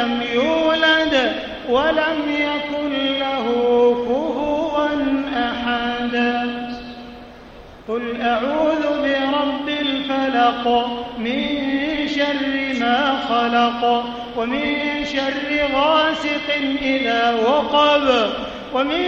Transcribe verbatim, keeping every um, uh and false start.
ولم يولد ولم يكن له كفوا أحد. قل أعوذ برب الفلق من شر ما خلق ومن شر غاسق إذا وقب ومن